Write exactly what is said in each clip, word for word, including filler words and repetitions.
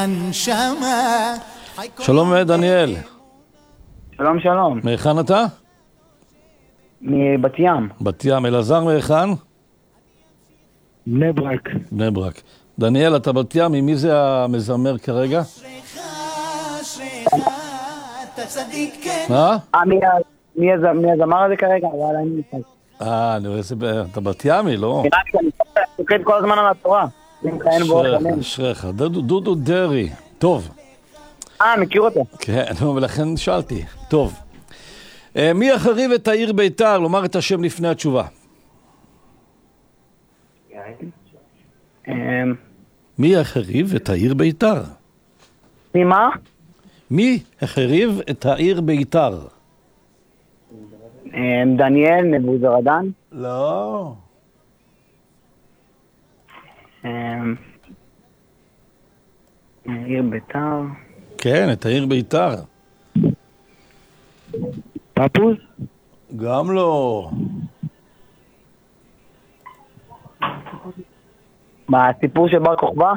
שלום דניאל. שלום שלום. מהיכן אתה? מבת ים. בת ים. אלעזר מהיכן? בני ברק. בני ברק. דניאל, אתה בת ים, מי זה המזמר כרגע? מה? מי הזמר הזה כרגע? אה, אני רואה, אתה בת ימי, לא? אני שוקד כל הזמן על התורה. אשריך, דודו דרי. טוב. אה, מכיר אותו. כן, ולכן שאלתי. טוב. מי יחריב את העיר ביתר? לומר את השם לפני התשובה. מי יחריב את העיר ביתר? מי מה? מי יחריב את העיר ביתר? דניאל נבוזרדן? לא. העיר ביתר? כן, את העיר ביתר. פפוז? גם לא. מה, הסיפור של בר כוכבא?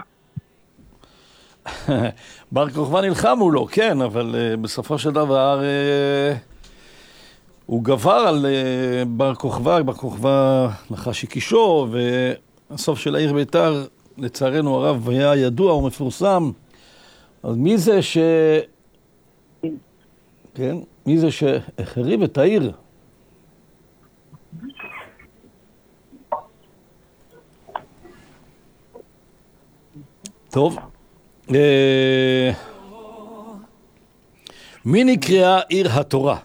בר כוכבא נלחם מולו, כן, אבל uh, בסופו של דבר uh, הוא גבר על uh, בר כוכבא, בר כוכבא נחש יקישו, והסוף של העיר ביתר, לצערנו הרב, היה ידוע ומפורסם. אז מי זה ש... כן, מי זה שהחריב את העיר? טוב. מי נקראה עיר התורה?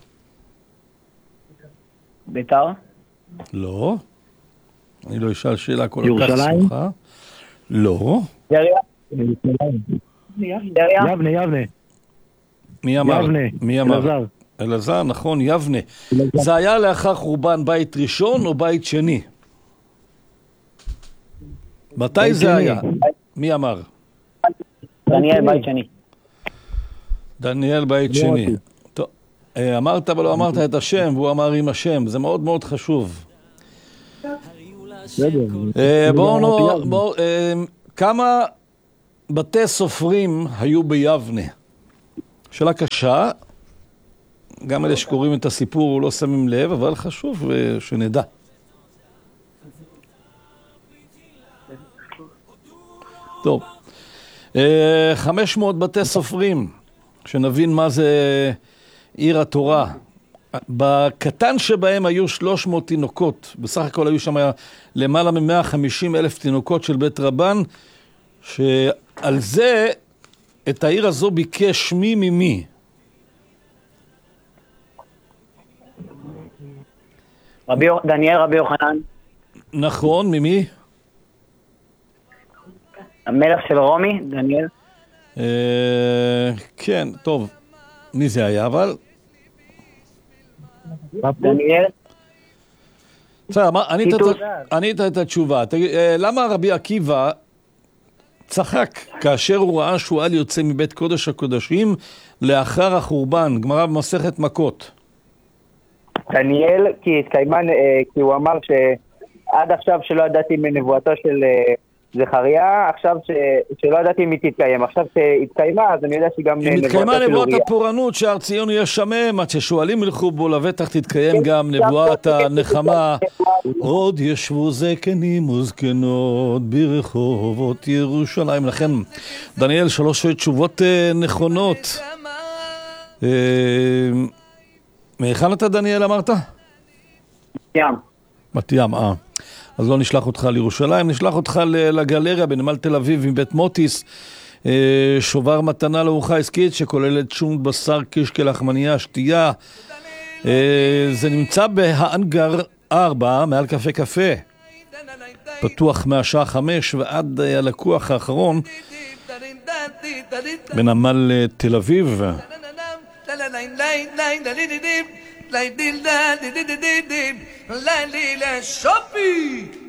ביתר? לא. אני לא אשאל שאלה כל כך ירושלים? סמוכה. לא. יבנה, יבנה. מי אמר? יבנה. מי אמר? אלעזר. אלעזר, נכון, יבנה. זה היה לאחר חורבן בית ראשון או בית שני? מתי זה היה? מי אמר? דניאל בית שני. דניאל בית שני. טוב, אמרת אבל לא אמרת את השם, והוא אמר עם השם, זה מאוד מאוד חשוב. בואו, כמה בתי סופרים היו ביבנה? שאלה קשה, גם אלה שקוראים את הסיפור לא שמים לב, אבל חשוב שנדע. טוב, חמש מאות בתי סופרים, שנבין מה זה עיר התורה. בקטן שבהם היו שלוש מאות תינוקות, בסך הכל היו שם למעלה מ-מאה וחמישים אלף תינוקות של בית רבן, שעל זה את העיר הזו ביקש מי ממי. רבי, דניאל רבי יוחנן. נכון, ממי? המלך של רומי, דניאל. אה, כן, טוב. מי זה היה, אבל? דניאל. בסדר, ענית את התשובה. למה רבי עקיבא צחק כאשר הוא ראה שועל יוצא מבית קודש הקודשים לאחר החורבן? גמרא במסכת מכות. דניאל, כי התקיימה, כי הוא אמר שעד עכשיו שלא ידעתי מנבואתו של זכריה, עכשיו ש... שלא ידעתי אם היא תתקיים. עכשיו שהתקיימה, אז אני יודע שגם אם התקיימה נבואת הפורענות שהר ציון יהיה שמם, עד ששואלים ילכו בו, לבטח תתקיים גם נבואת הנחמה. עוד ישבו זקנים וזקנות ברחובות ירושלים. לכן, דניאל, שלוש תשובות נכונות. מהיכן אתה, דניאל, אמרת? ים. בת ים, אה. אז לא נשלח אותך לירושלים, נשלח אותך לגלריה בנמל תל אביב עם בית מוטיס, שובר מתנה לארוחה עסקית שכוללת שום בשר, קישקע, לחמניה, שתייה. זה נמצא בהאנגר ארבע, מעל קפה קפה. פתוח מהשעה חמש ועד הלקוח האחרון בנמל תל אביב. La la la la la la la la la la la